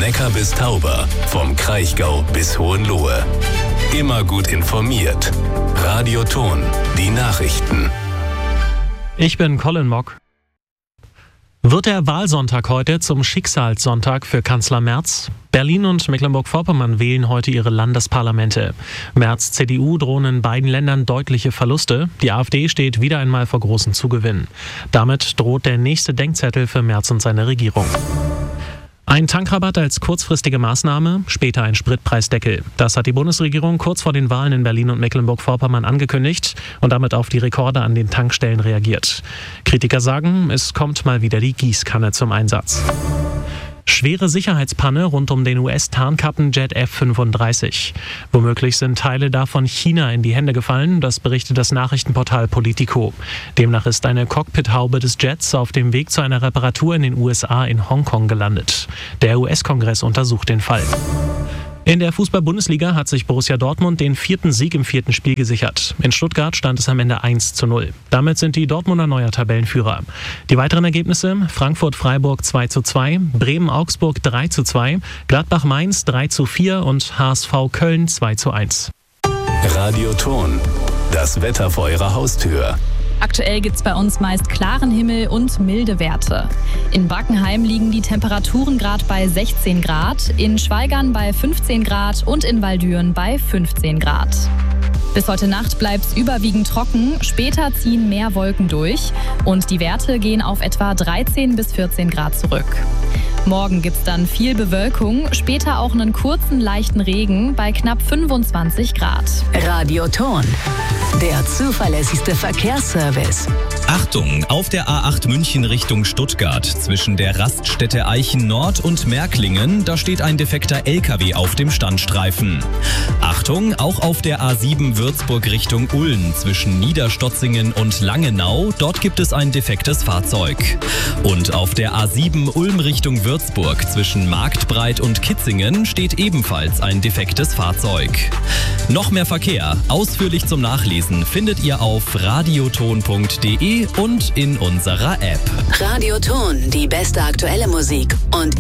Neckar bis Tauber, vom Kraichgau bis Hohenlohe. Immer gut informiert. Radio Thon, die Nachrichten. Ich bin Colin Mock. Wird der Wahlsonntag heute zum Schicksalssonntag für Kanzler Merz? Berlin und Mecklenburg-Vorpommern wählen heute ihre Landesparlamente. Merz' CDU drohen in beiden Ländern deutliche Verluste. Die AfD steht wieder einmal vor großen Zugewinnen. Damit droht der nächste Denkzettel für Merz und seine Regierung. Ein Tankrabatt als kurzfristige Maßnahme, später ein Spritpreisdeckel. Das hat die Bundesregierung kurz vor den Wahlen in Berlin und Mecklenburg-Vorpommern angekündigt und damit auf die Rekorde an den Tankstellen reagiert. Kritiker sagen, es kommt mal wieder die Gießkanne zum Einsatz. Schwere Sicherheitspanne rund um den US-Tarnkappenjet F-35. Womöglich sind Teile davon China in die Hände gefallen, das berichtet das Nachrichtenportal Politico. Demnach ist eine Cockpithaube des Jets auf dem Weg zu einer Reparatur in den USA in Hongkong gelandet. Der US-Kongress untersucht den Fall. In der Fußball-Bundesliga hat sich Borussia Dortmund den 4. Sieg im 4. Spiel gesichert. In Stuttgart stand es am Ende 1:0. Damit sind die Dortmunder neuer Tabellenführer. Die weiteren Ergebnisse: Frankfurt-Freiburg 2:2, Bremen-Augsburg 3:2, Gladbach-Mainz 3:4 und HSV-Köln 2:1. Radio Thon, das Wetter vor Ihrer Haustür. Aktuell gibt es bei uns meist klaren Himmel und milde Werte. In Brackenheim liegen die Temperaturen gerade bei 16 Grad, in Schweigern bei 15 Grad und in Waldüren bei 15 Grad. Bis heute Nacht bleibt es überwiegend trocken, später ziehen mehr Wolken durch und die Werte gehen auf etwa 13 bis 14 Grad zurück. Morgen gibt es dann viel Bewölkung, später auch einen kurzen, leichten Regen bei knapp 25 Grad. Radio Thon, der zuverlässigste Verkehrsservice. Achtung, auf der A8 München Richtung Stuttgart zwischen der Raststätte Eichen Nord und Märklingen, da steht ein defekter LKW auf dem Standstreifen. Achtung, auch auf der A7 Würzburg Richtung Ulm zwischen Niederstotzingen und Langenau, dort gibt es ein defektes Fahrzeug. Und auf der A7 Ulm Richtung Würzburg zwischen Marktbreit und Kitzingen steht ebenfalls ein defektes Fahrzeug. Noch mehr Verkehr, ausführlich zum Nachlesen, findet ihr auf radiothon.de und in unserer App. Radio Thon, die beste aktuelle Musik und